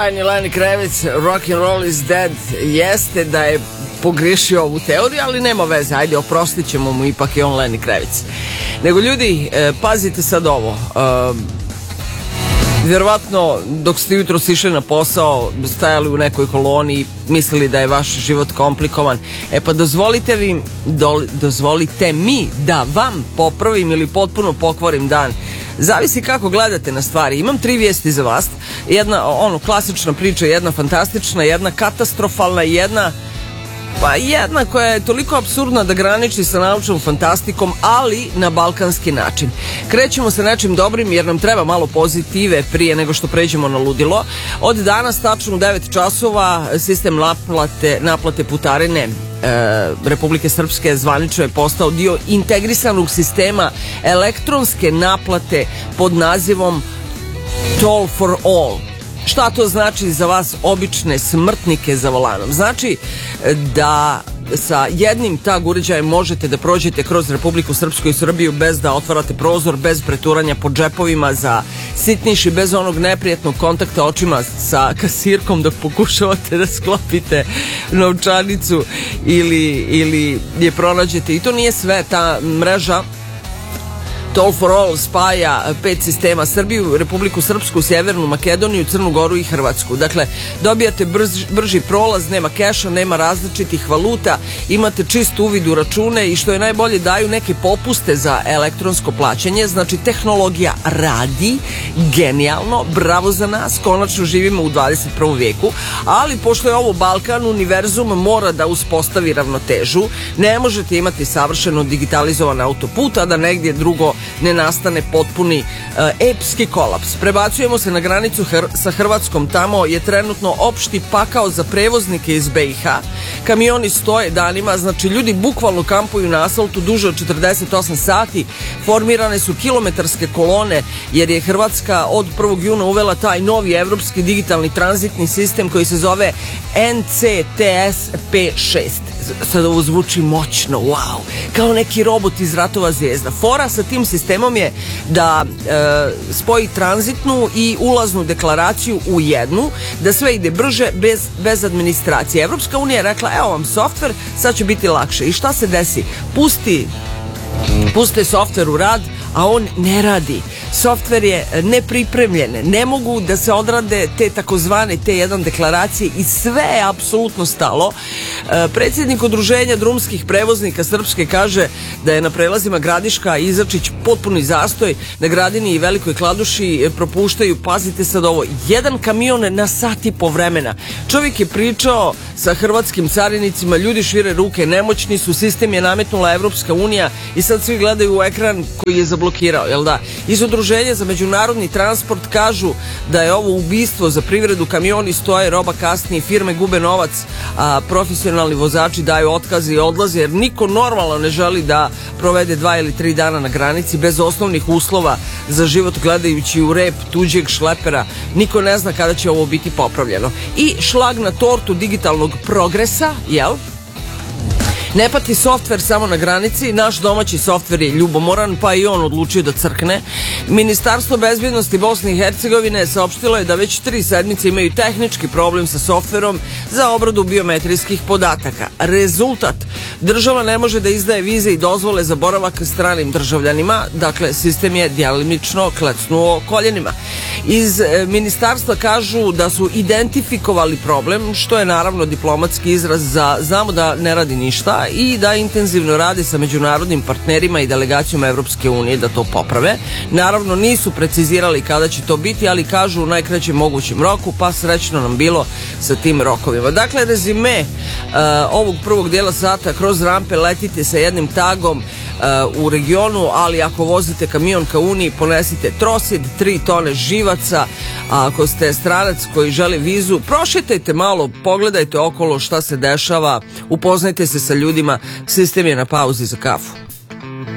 sjajni Lenny Kravitz, Rock and Roll is Dead. Jeste da je pogriješio ovu teoriju, ali nema veze, ajde, oprostit ćemo mu, ipak je on Lenny Kravitz. Nego ljudi, pazite sad ovo, vjerovatno dok ste jutro išli na posao, stajali u nekoj koloni, mislili da je vaš život komplikovan, pa dozvolite mi da vam popravim ili potpuno pokvarim dan. Zavisi kako gledate na stvari. Imam 3 vijesti za vas. Jedna klasična priča, jedna fantastična, jedna katastrofalna, jedna koja je toliko apsurdna da graniči sa naučnom fantastikom, ali na balkanski način. Krećemo sa nečim dobrim jer nam treba malo pozitive prije nego što pređemo na ludilo. Od danas tačno u 9 časova sistem naplate putarine Republike Srpske zvanično je postao dio integrisanog sistema elektronske naplate pod nazivom Toll for All. Šta to znači za vas obične smrtnike za volanom? Znači da sa jednim tag uređajem možete da prođete kroz Republiku Srpsku i Srbiju bez da otvarate prozor, bez preturanja po džepovima za sitniši, bez onog neprijatnog kontakta očima sa kasirkom dok pokušavate da sklopite novčanicu ili je pronađete. I to nije sve, ta mreža Toll for All spaja 5 sistema: Srbiju, Republiku Srpsku, Sjevernu Makedoniju, Crnu Goru i Hrvatsku. Dakle, dobijate brži prolaz, nema keša, nema različitih valuta, imate čist uvid u račune i što je najbolje, daju neke popuste za elektronsko plaćanje. Znači, tehnologija radi, genijalno, bravo za nas, konačno živimo u 21. vijeku, ali pošto je ovo Balkan, univerzum mora da uspostavi ravnotežu. Ne možete imati savršeno digitalizovan autoput, a da negdje drugo ne nastane potpuni epski kolaps. Prebacujemo se na granicu sa Hrvatskom, tamo je trenutno opšti pakao za prevoznike iz BiH. Kamioni stoje danima, znači ljudi bukvalno kampuju na asfaltu duže od 48 sati, formirane su kilometarske kolone jer je Hrvatska od 1. juna uvela taj novi evropski digitalni tranzitni sistem koji se zove NCTS P6. Sad ovo zvuči moćno, wow, kao neki robot iz Ratova zvijezda. Fora sa tim sistemom je da spoji tranzitnu i ulaznu deklaraciju u jednu, da sve ide brže, bez administracije. Evropska unija je rekla, evo vam softver, sad će biti lakše. I šta se desi? Puste softver u rad, a on ne radi. Softver je nepripremljen, ne mogu da se odrade te takozvane T1 deklaracije i sve je apsolutno stalo. Predsjednik Udruženja drumskih prevoznika Srpske kaže da je na prelazima Gradiška i Izačić potpuni zastoj, na Gradini i Velikoj Kladuši propuštaju, pazite sad ovo, 1 kamion na sat i po vremena. Čovjek je pričao sa hrvatskim carinicima, ljudi šire ruke, nemoćni su, sistem je nametnula Evropska unija i sad svi gledaju u ekran koji je zablokirao, jel da? Iz Udruženja za međunarodni transport kažu da je ovo ubistvo za privredu, kamioni stoje, roba kasni, firme gube novac, a profesionalni vozači daju otkaze i odlaze jer niko normalno ne želi da provede 2 ili 3 dana na granici bez osnovnih uslova za život, gledajući u rep tuđeg šlepera. Niko ne zna kada će ovo biti popravljeno. I šlag na tortu digitalnog progresa, jel? Ne pati softver samo na granici, naš domaći softver je ljubomoran, pa i on odlučio da crkne. Ministarstvo bezbjednosti Bosne i Hercegovine saopštilo je da već 3 sedmice imaju tehnički problem sa softverom za obradu biometrijskih podataka. Rezultat: država ne može da izdaje vize i dozvole za boravak stranim državljanima, dakle sistem je djelimično klecnuo koljenima. Iz ministarstva kažu da su identifikovali problem, što je naravno diplomatski izraz za znamo da ne radi ništa i da intenzivno rade sa međunarodnim partnerima i delegacijom Evropske unije da to poprave. Naravno nisu precizirali kada će to biti, ali kažu u najkraćem mogućem roku, pa srećno nam bilo sa tim rokovima. Dakle, rezime ovog prvog dijela sata: kroz rampe letite sa jednim tagom u regionu, ali ako vozite kamion ka Uniji ponesite trosjed, 3 tone živaca, a ako ste stranac koji želi vizu, prošetajte malo, pogledajte okolo šta se dešava, upoznajte se sa ljudima, sistem je na pauzi za kafu.